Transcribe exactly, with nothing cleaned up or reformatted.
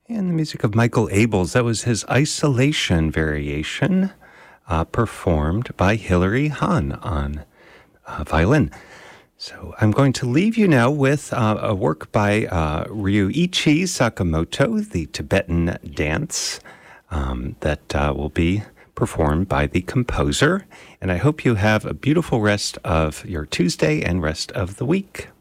And the music of Michael Abels, that was his Isolation variation, uh, performed by Hilary Hahn on uh, violin. So I'm going to leave you now with uh, a work by uh, Ryuichi Sakamoto, the Tibetan dance, um, that uh, will be performed by the composer. And I hope you have a beautiful rest of your Tuesday and rest of the week.